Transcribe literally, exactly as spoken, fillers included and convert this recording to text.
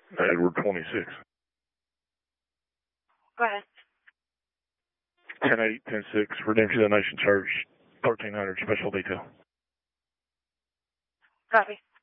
Edward twenty-six. Go ahead. ten eight, ten six, Redemption of the Nation Church, thirteen hundred, special detail. Copy.